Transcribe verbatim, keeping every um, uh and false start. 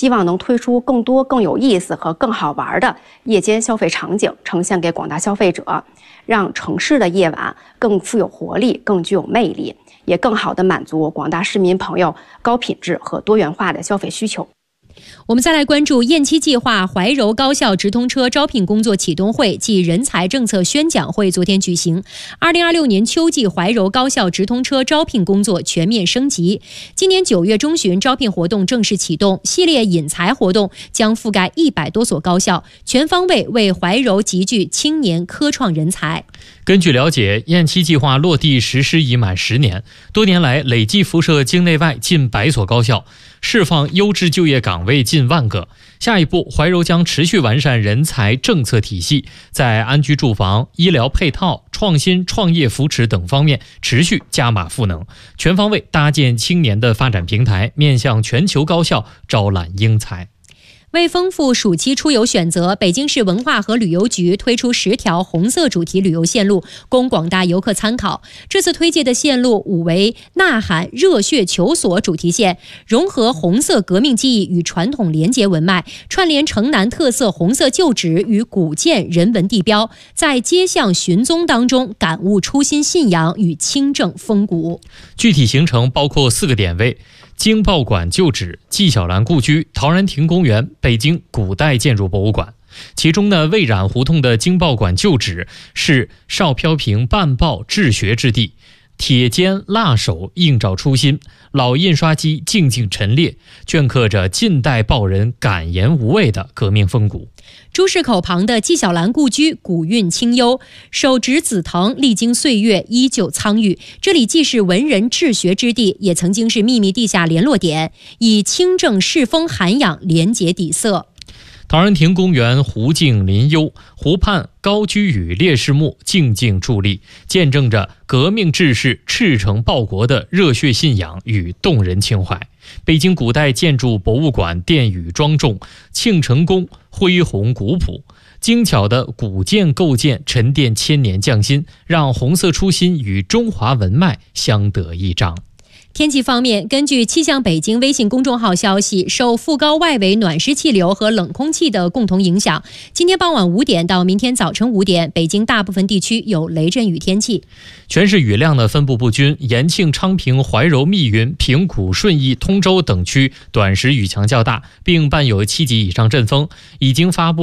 希望能推出更多更有意思和更好玩的夜间消费场景，呈现给广大消费者，让城市的夜晚更富有活力、更具有魅力，也更好地满足广大市民朋友高品质和多元化的消费需求。 我们再来关注燕七计划怀柔高校直通车招聘工作启动会暨人才政策宣讲会昨天举行。二零二六年秋季怀柔高校直通车招聘工作全面升级，今年九月中旬招聘活动正式启动，系列引才活动将覆盖一百多所高校，全方位为怀柔集聚青年科创人才。 根据了解，燕七计划落地实施已满十年，多年来累计辐射境内外近百所高校，释放优质就业岗位近万个。下一步，怀柔将持续完善人才政策体系，在安居住房、医疗配套、创新创业扶持等方面持续加码赋能，全方位搭建青年的发展平台，面向全球高校招揽英才。 为丰富暑期出游选择，北京市文化和旅游局推出十条红色主题旅游线路，供广大游客参考。这次推介的线路五为呐喊热血求索主题线，融合红色革命记忆与传统连结文脉，串联城南特色红色旧址与古建人文地标，在街巷寻踪当中感悟初心信仰与清正风骨。 具体行程包括四个点位：京报馆旧址、纪晓岚故居、陶然亭公园、北京古代建筑博物馆。其中呢，魏冉胡同的京报馆旧址是邵飘萍办报治学之地，铁尖蜡手映照初心，老印刷机静静陈列，镌刻着近代报人敢言无畏的革命风骨。 朱市口旁的纪晓岚故居古韵清幽，手植紫藤，历经岁月依旧苍郁。这里既是文人治学之地，也曾经是秘密地下联络点，以清正世风涵养连结底色。 陶然亭公园湖静林幽，湖畔高居与烈士墓静静伫立，见证着革命志士赤诚报国的热血信仰与动人情怀。北京古代建筑博物馆殿宇庄重，庆成宫恢宏古朴，精巧的古建构建沉淀千年匠心，让红色初心与中华文脉相得益彰。 天气方面，根据气象北京微信公众号消息，受副高外围暖湿气流和冷空气的共同影响，今天傍晚五点到明天早晨五点，北京大部分地区有雷阵雨天气。 全市雨量的分布不均，延庆、昌平、怀柔、密云、平谷、顺义、通州等区短时雨强较大，并伴有七级以上阵风，已经发布